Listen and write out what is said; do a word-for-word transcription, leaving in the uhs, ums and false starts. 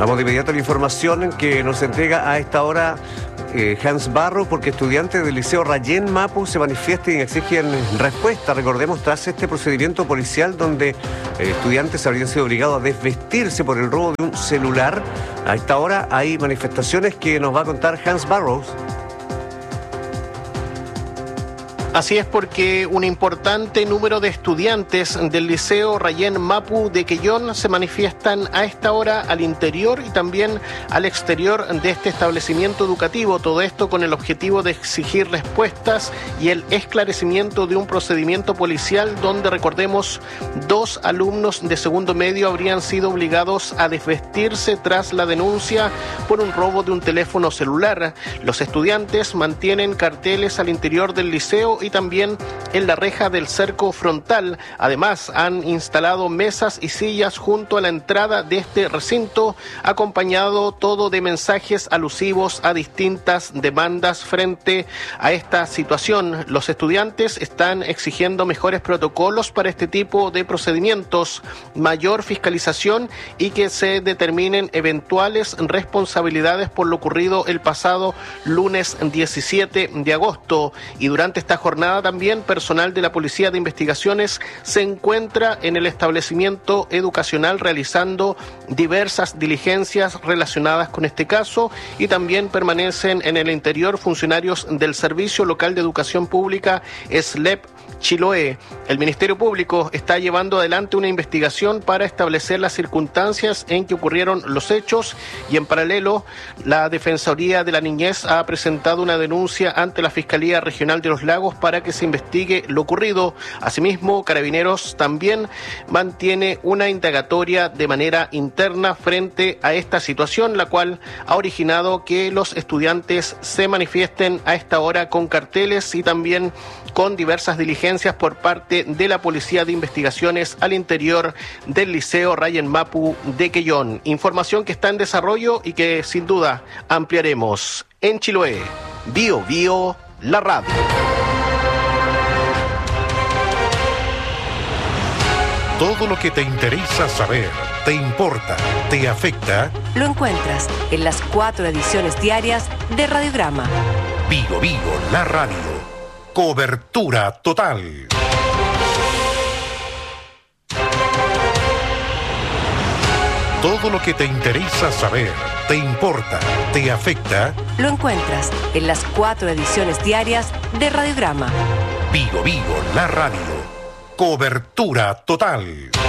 Vamos de inmediato a la información que nos entrega a esta hora eh, Hans Barrow, porque estudiantes del Liceo Rayén Mapu se manifiestan y exigen respuesta. Recordemos, tras este procedimiento policial donde eh, estudiantes habrían sido obligados a desvestirse por el robo de un celular. A esta hora hay manifestaciones que nos va a contar Hans Barrow. Así es, porque un importante número de estudiantes del Liceo Rayén Mapu de Quellón se manifiestan a esta hora al interior y también al exterior de este establecimiento educativo. Todo esto con el objetivo de exigir respuestas y el esclarecimiento de un procedimiento policial donde, recordemos, dos alumnos de segundo medio habrían sido obligados a desvestirse tras la denuncia por un robo de un teléfono celular. Los estudiantes mantienen carteles al interior del liceo y también en la reja del cerco frontal. Además, han instalado mesas y sillas junto a la entrada de este recinto, acompañado todo de mensajes alusivos a distintas demandas frente a esta situación. Los estudiantes están exigiendo mejores protocolos para este tipo de procedimientos, mayor fiscalización y que se determinen eventuales responsabilidades por lo ocurrido el pasado lunes diecisiete de agosto. Y durante esta jornada también personal de la Policía de Investigaciones se encuentra en el establecimiento educacional realizando diversas diligencias relacionadas con este caso, y también permanecen en el interior funcionarios del Servicio Local de Educación Pública S L E P Chiloé. El Ministerio Público está llevando adelante una investigación para establecer las circunstancias en que ocurrieron los hechos, y en paralelo la Defensoría de la Niñez ha presentado una denuncia ante la Fiscalía Regional de los Lagos para que se investigue lo ocurrido. Asimismo, Carabineros también mantiene una indagatoria de manera interna frente a esta situación, la cual ha originado que los estudiantes se manifiesten a esta hora con carteles y también con diversas diligencias por parte de la Policía de Investigaciones al interior del Liceo Rayén Mapu de Quellón. Información que está en desarrollo y que sin duda ampliaremos. En Chiloé, Bio Bio, la radio. Todo lo que te interesa saber, te importa, te afecta, lo encuentras en las cuatro ediciones diarias de Radiograma. Vigo Vigo, la radio. Cobertura total. Todo lo que te interesa saber, te importa, te afecta, lo encuentras en las cuatro ediciones diarias de Radiograma. Vigo Vigo, la radio. Cobertura total.